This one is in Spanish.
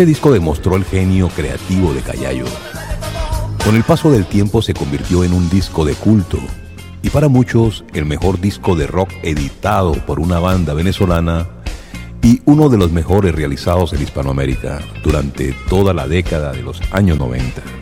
Este disco demostró el genio creativo de Callayo. Con el paso del tiempo se convirtió en un disco de culto y para muchos el mejor disco de rock editado por una banda venezolana y uno de los mejores realizados en Hispanoamérica durante toda la década de los años 90.